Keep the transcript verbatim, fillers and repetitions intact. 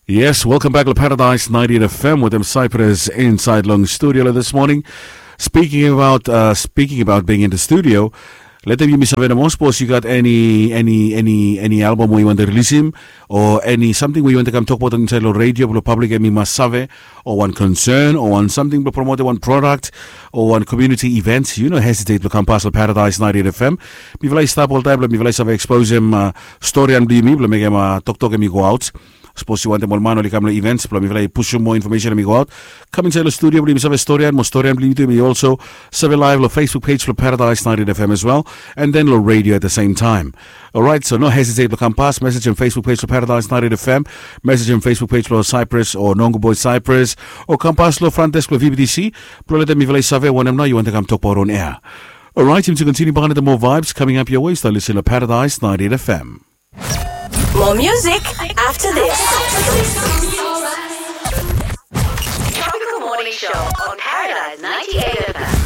Yes, welcome back to Paradise ninety-eight F M with them Cypress inside Long Studio this morning. Speaking about uh, speaking about being in the studio, let them give me some more. Suppose you got any any any any album where you want to release him, or any something where you want to come talk about inside the radio, the public and me masave, or one concern, or one something to promote one product, or one community event. You know, hesitate to come past the Paradise ninety-eight F M. Me will stop all time. Me will have expose him uh, story and be me. Me make him uh, talk talk and me go out. Suppose you want them all man only come to events, but if I push more information and me go out, come inside the studio, but have a story and more story and believe me also serve a live on Facebook page for Paradise ninety-eight F M as well, and then the radio at the same time. Alright, so no hesitate to come past, message on Facebook page for Paradise ninety-eight F M, message on Facebook page for Cypress or Nongo Boy Cypress, or come past the front desk for V B D C, but let them if I survey one now you want to come talk about on air. Alright, to continue behind the more vibes coming up your way, so listen to Paradise ninety-eight F M. More music after this. Tropical Morning Show on Paradise ninety-eight F M.